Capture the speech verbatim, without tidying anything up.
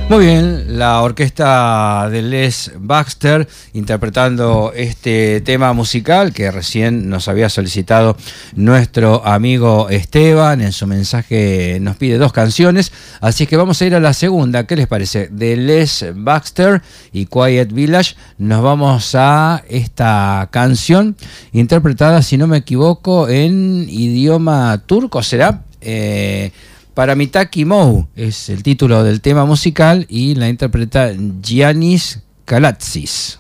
Muy bien, la orquesta de Les Baxter interpretando este tema musical que recién nos había solicitado nuestro amigo Esteban. En su mensaje nos pide dos canciones, así que vamos a ir a la segunda. ¿Qué les parece? De Les Baxter y Quiet Village nos vamos a esta canción interpretada, si no me equivoco, en idioma turco, ¿será? Eh... Paramitaki Mou es el título del tema musical y la interpreta Giannis Kalatsis.